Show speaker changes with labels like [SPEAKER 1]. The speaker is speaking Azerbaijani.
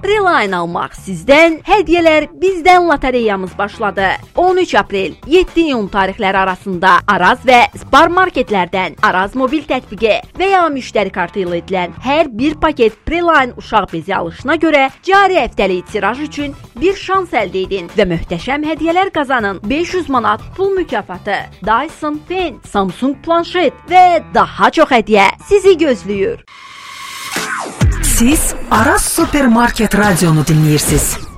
[SPEAKER 1] Preline almaq sizdən, hədiyyələr bizdən lotereyamız başladı. 13 aprel, 7 iyun tarixləri arasında Araz və Spar marketlərdən Araz mobil tətbiqi və ya müştəri kartı ilə edilən hər bir paket Preline uşaq bezi alışına görə cari həftəlik tiraj üçün bir şans əldə edin və möhtəşəm hədiyyələr qazanın. 500 manat pul mükafatı, Dyson Pen, Samsung planşet və daha çox hədiyyə sizi gözləyir.
[SPEAKER 2] Siz Araz Supermarket Radionu dinləyirsiniz.